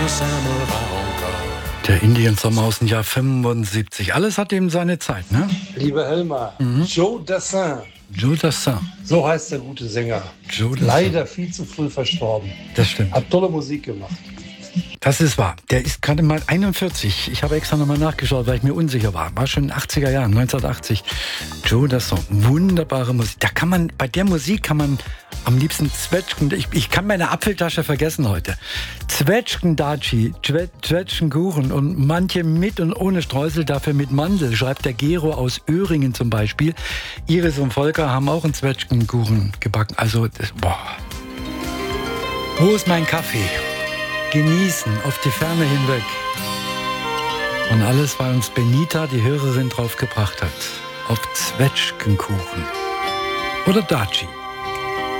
Der Indien-Sommer aus dem Jahr 75. Alles hat eben seine Zeit, ne? Lieber Helmar, Joe Dassin. Joe Dassin. So heißt der gute Sänger. Joe Dassin. Leider viel zu früh verstorben. Das stimmt. Hat tolle Musik gemacht. Das ist wahr. Der ist gerade mal 41. Ich habe extra nochmal nachgeschaut, weil ich mir unsicher war. War schon in den 80er Jahren, 1980. Joe Dassin. Wunderbare Musik. Da kann man, bei der Musik kann man am liebsten Zwetschgen. Ich kann meine Apfeltasche vergessen heute. Zwetschgendatschi, Zwetschgenkuchen und manche mit und ohne Streusel, dafür mit Mandel, schreibt der Gero aus Öhringen zum Beispiel. Iris und Volker haben auch einen Zwetschgenkuchen gebacken. Also, boah. Wo ist mein Kaffee? Genießen, auf die Ferne hinweg. Und alles, weil uns Benita, die Hörerin, drauf gebracht hat. Auf Zwetschgenkuchen. Oder Datschi.